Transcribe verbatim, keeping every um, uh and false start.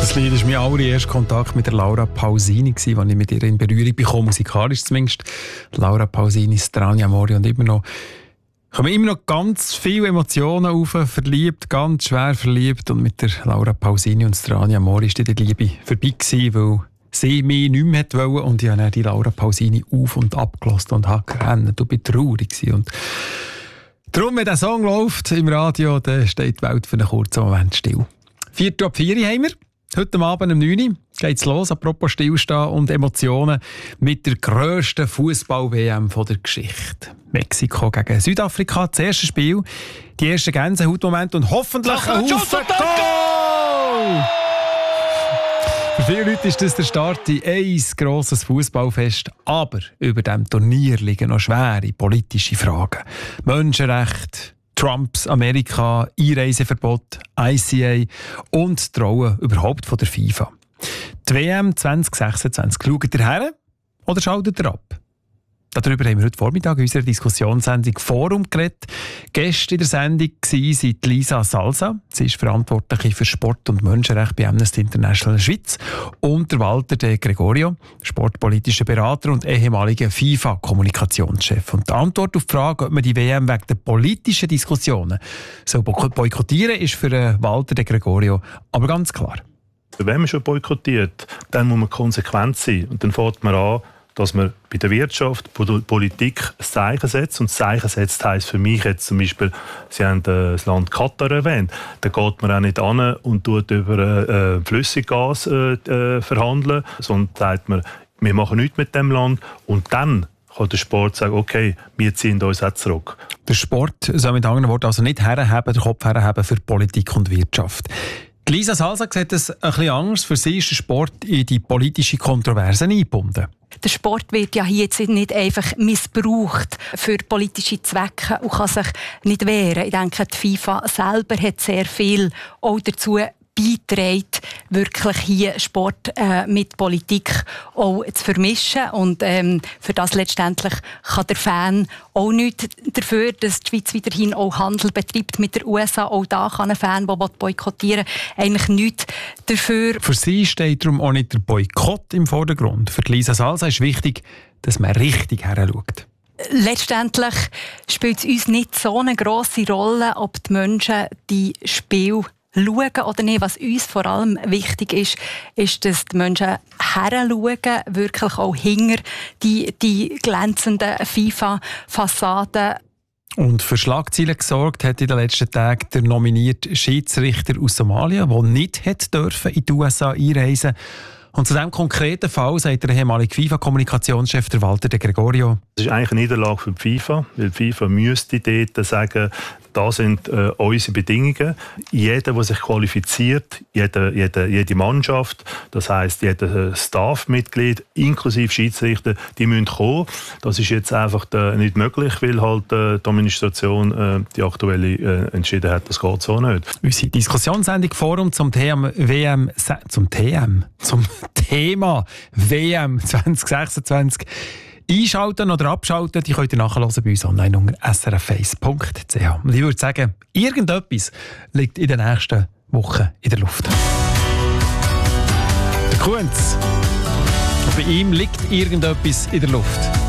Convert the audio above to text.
Das Lied war mein allererster Kontakt mit der Laura Pausini, als ich mit ihr in Berührung bekam, musikalisch zumindest. Laura Pausini, Strani Amore und immer noch, kommen immer noch ganz viele Emotionen auf, verliebt, ganz schwer verliebt. Und mit der Laura Pausini und Strani Amore war die Liebe vorbei gewesen, weil sie mich nicht mehr wollte. Und ich habe dann die Laura Pausini auf- und abgelassen und habe gerannt und bin traurig gewesen. Und darum, wenn dieser Song läuft im Radio, dann steht die Welt für einen kurzen Moment still. Vier ab vier haben wir. Heute Abend um neun Uhr geht's los, apropos Stillstehen und Emotionen, mit der grössten Fußball-W M der Geschichte. Mexiko gegen Südafrika, das erste Spiel, die ersten Gänsehautmomente und hoffentlich ein Haufen Goal! Für viele Leute ist das der Start in ein grosses Fußballfest, aber über diesem Turnier liegen noch schwere politische Fragen. Menschenrechte, Trumps Amerika, Einreiseverbot, I C A und die Rolle überhaupt von der FIFA. Die W M zwanzig sechsundzwanzig. Schaut ihr her oder schaltet ihr ab? Darüber haben wir heute Vormittag in unserer Diskussionssendung Forum geredet. Gäste in der Sendung waren Lisa Salsa. Sie ist Verantwortliche für Sport und Menschenrechte bei Amnesty International Schweiz. Und der Walter de Gregorio, sportpolitischer Berater und ehemaliger FIFA-Kommunikationschef. Und die Antwort auf die Frage, ob man die W M wegen der politischen Diskussionen so boykottieren soll, ist für Walter de Gregorio aber ganz klar. Wenn man schon boykottiert, dann muss man konsequent sein. Und dann fängt man an, dass man bei der Wirtschaft, bei der Politik ein Zeichen setzt. Und das Zeichen setzt heisst für mich jetzt zum Beispiel, Sie haben das Land Katar erwähnt, da geht man auch nicht an und tut über äh, Flüssiggas äh, äh, verhandeln, sondern sagt man, wir machen nichts mit dem Land und dann kann der Sport sagen, okay, wir ziehen uns auch zurück. Der Sport soll mit anderen Worten also nicht herheben, den Kopf herheben für Politik und Wirtschaft. Lisa Salsa sieht das ein bisschen anders. Für sie ist der Sport in die politische Kontroverse eingebunden. Der Sport wird ja hier jetzt nicht einfach missbraucht für politische Zwecke und kann sich nicht wehren. Ich denke, die FIFA selber hat sehr viel auch dazu beitragen, wirklich hier Sport äh, mit Politik auch zu vermischen. Und ähm, für das letztendlich kann der Fan auch nichts dafür, dass die Schweiz weiterhin auch Handel betreibt mit der U S A. Auch da kann ein Fan, der boykottieren will, eigentlich nichts dafür. Für sie steht darum auch nicht der Boykott im Vordergrund. Für Lisa Salsa ist wichtig, dass man richtig heranschaut. Letztendlich spielt es uns nicht so eine grosse Rolle, ob die Menschen die Spiele schauen oder nicht. Was uns vor allem wichtig ist, ist, dass die Menschen heranschauen, wirklich auch hinter die, die glänzenden FIFA-Fassaden. Und für Schlagzeilen gesorgt hat in den letzten Tagen der nominierte Schiedsrichter aus Somalia, der nicht hat dürfen in die U S A einreisen. Und zu diesem konkreten Fall sagt der ehemalige FIFA-Kommunikationschef Walter de Gregorio: Das ist eigentlich eine Niederlage für die FIFA, weil die FIFA müsste dort sagen, das sind äh, unsere Bedingungen. Jeder, der sich qualifiziert, jede, jede, jede Mannschaft, das heisst, jeder Staff-Mitglied, inklusive Schiedsrichter, die müssen kommen. Das ist jetzt einfach äh, nicht möglich, weil halt äh, die Administration, äh, die aktuelle, äh, entschieden hat, das geht so nicht. Unsere Diskussionssendung Forum zum Thema W M, zum T M, zum Thema W M zwanzig sechsundzwanzig. Einschalten oder abschalten, die könnt ihr nachhören bei uns online unter s r f eins punkt c h. Und ich würde sagen, irgendetwas liegt in den nächsten Wochen in der Luft. Der Kunz. Bei ihm liegt irgendetwas in der Luft.